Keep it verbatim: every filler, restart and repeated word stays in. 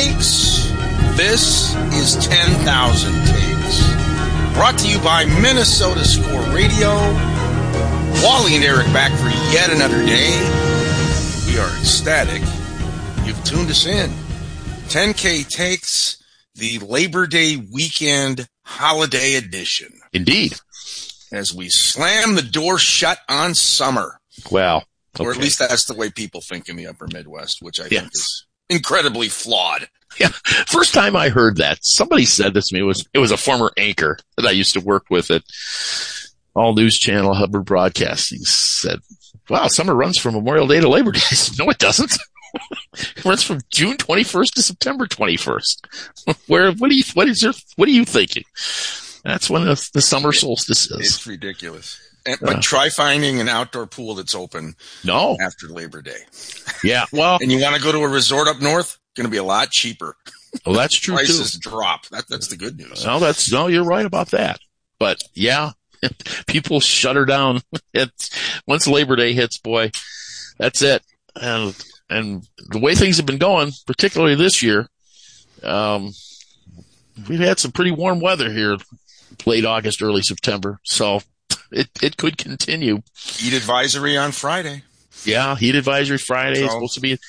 takes. This is ten thousand Takes. Brought to you by Minnesota Score Radio. Wally and Eric back for yet another day. We are ecstatic you've tuned us in. ten K Takes, the Labor Day weekend holiday edition. Indeed. As we slam the door shut on summer. Well, okay. Or at least that's the way people think in the upper Midwest, which I yes. think is incredibly flawed. Yeah. First time I heard that, somebody said this to me. It was, it was a former anchor that I used to work with at All News Channel, Hubbard Broadcasting. Said, wow, summer runs from Memorial Day to Labor Day. I said, no, it doesn't. It runs from June twenty-first to September twenty-first. Where, what do you, what is your, what are you thinking? That's when the, the summer solstice is. It's ridiculous. And, but uh, try finding an outdoor pool that's open no. after Labor Day. Yeah, well. And you want to go to a resort up north? Going to be a lot cheaper. Well, that's true, Prices too. drop. That, that's the good news. No, that's, no, you're right about that. But, yeah, people shut her down. It's, once Labor Day hits, boy, that's it. And, and the way things have been going, particularly this year, um, we've had some pretty warm weather here late August, early September. So it, it could continue. Heat advisory on Friday. Yeah, heat advisory Friday. So, is supposed to be